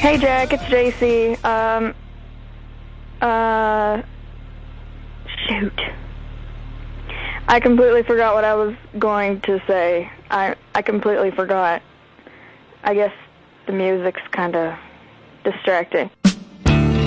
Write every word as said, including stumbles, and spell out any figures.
Hey Jack, it's J C. Um, uh, shoot. I completely forgot what I was going to say. I I completely forgot. I guess the music's kind of distracting.